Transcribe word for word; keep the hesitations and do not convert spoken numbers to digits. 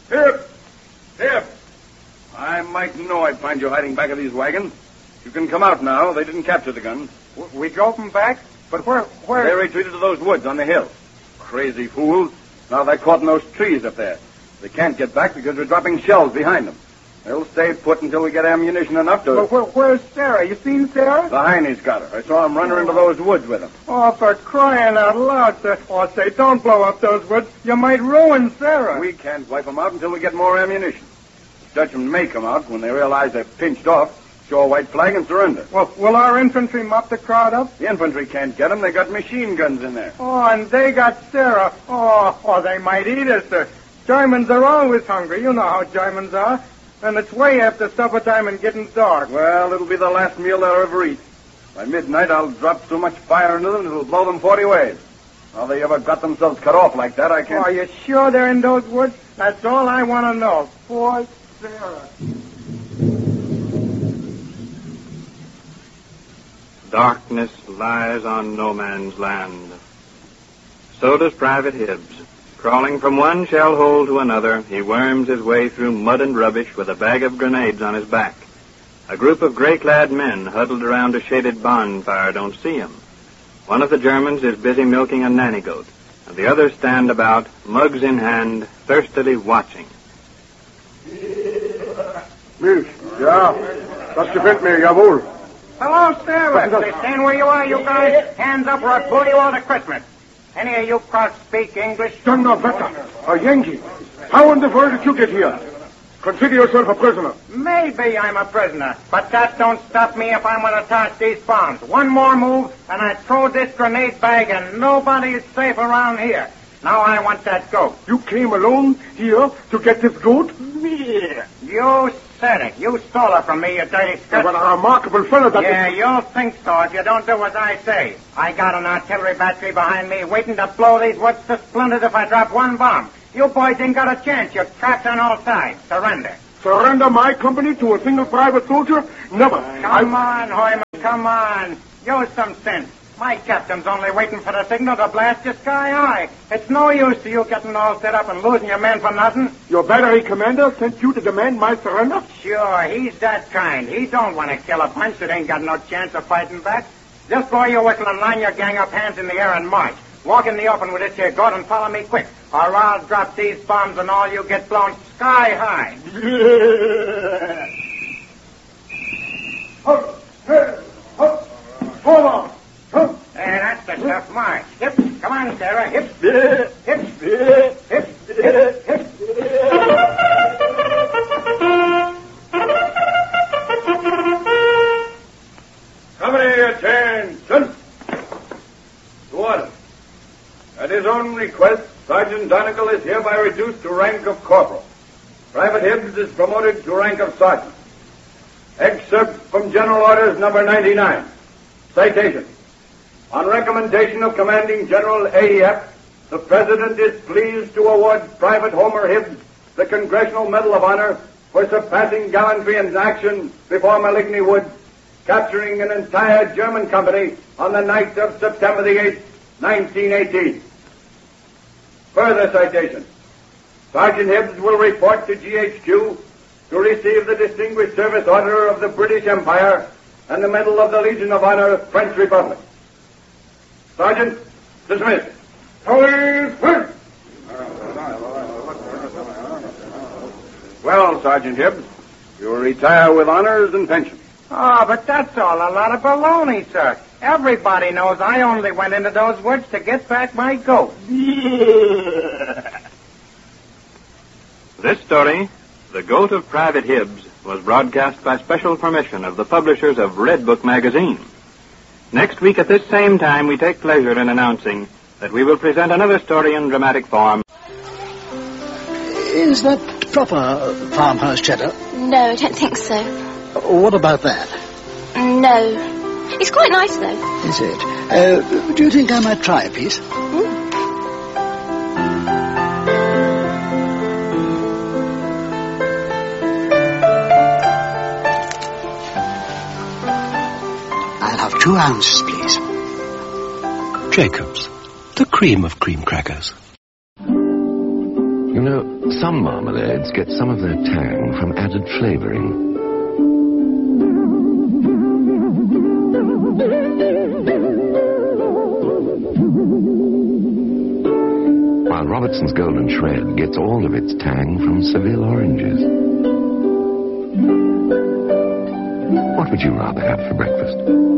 Here! Here! I might know I'd find you hiding back of these wagons. You can come out now. They didn't capture the guns. We drove them back? But where... where... They retreated to those woods on the hill. Crazy fools. Now they're caught in those trees up there. They can't get back because we're dropping shells behind them. They'll stay put until we get ammunition enough to... But where, where's Sarah? You seen Sarah? The Heine's got her. I saw him run her into those woods with him. Oh, for crying out loud, sir. Oh, say, don't blow up those woods. You might ruin Sarah. We can't wipe them out until we get more ammunition. The Dutchmen may come out when they realize they're pinched off, show a white flag, and surrender. Well, will our infantry mop the crowd up? The infantry can't get them. They got machine guns in there. Oh, and they got Sarah. Oh, oh, they might eat us, sir. Germans are always hungry. You know how Germans are. And it's way after supper time and getting dark. Well, it'll be the last meal they'll ever eat. By midnight, I'll drop so much fire into them it'll blow them forty ways. How they ever got themselves cut off like that, I can't... Oh, are you sure they're in those woods? That's all I want to know. Poor Sarah. Darkness lies on no man's land. So does Private Hibbs. Crawling from one shell hole to another, he worms his way through mud and rubbish with a bag of grenades on his back. A group of gray-clad men huddled around a shaded bonfire don't see him. One of the Germans is busy milking a nanny goat, and the others stand about, mugs in hand, thirstily watching. Milch. Ja, das gefällt mir, jawohl. Hello, Sarah. Stay stand where you are, you guys. Hands up or I'll blow you all to Christmas. Any of you crowds speak English? Donnerwetter, a Yankee. How in the world did you get here? Consider yourself a prisoner. Maybe I'm a prisoner, but that don't stop me if I'm going to toss these bombs. One more move, and I throw this grenade bag, and nobody is safe around here. Now I want that goat. You came alone here to get this goat? Yeah. You said it. You stole it from me, you dirty scut. What a remarkable fellow that Yeah, is. you'll think so if you don't do as I say. I got an artillery battery behind me waiting to blow these woods to splinters if I drop one bomb. You boys ain't got a chance. You're trapped on all sides. Surrender. Surrender my company to a single private soldier? Never. Come I... on, Hoyman. Come on. Use some sense. My captain's only waiting for the signal to blast you sky high. It's no use to you getting all set up and losing your men for nothing. Your battery commander sent you to demand my surrender? Sure, he's that kind. He don't want to kill a bunch that ain't got no chance of fighting back. Just blow your whistle and line your gang up, hands in the air, and march. Walk in the open with this here goat and follow me quick, or I'll drop these bombs and all you get blown sky high. Up, hey, up, hold on. There, that's the stuff. March. Hip. Come on, Sarah. Hip. Hip. Hip. Hip. Hip. Company attention. To order. At his own request, Sergeant Donegal is hereby reduced to rank of corporal. Private Hibbs is promoted to rank of sergeant. Excerpt from General Orders number ninety-nine. Citation. On recommendation of Commanding General A E F, the President is pleased to award Private Homer Hibbs the Congressional Medal of Honor for surpassing gallantry in action before Maligney Woods, capturing an entire German company on the night of September the eighth, nineteen eighteen. Further citation. Sergeant Hibbs will report to G H Q to receive the Distinguished Service Order of the British Empire and the Medal of the Legion of Honor of French Republic. Sergeant, dismissed. Police, first. Well, Sergeant Hibbs, you'll retire with honors and pension. Oh, but that's all a lot of baloney, sir. Everybody knows I only went into those woods to get back my goat. This story, The Goat of Private Hibbs, was broadcast by special permission of the publishers of Red Book magazine. Next week at this same time, we take pleasure in announcing that we will present another story in dramatic form. Is that proper farmhouse cheddar? No, I don't think so. What about that? No. It's quite nice, though. Is it? Uh, do you think I might try a piece? Mm. I'll have two ounces, please. Jacob's, the cream of cream crackers. You know, some marmalades get some of their tang from added flavoring. While Robertson's Golden Shred gets all of its tang from Seville oranges. What would you rather have for breakfast?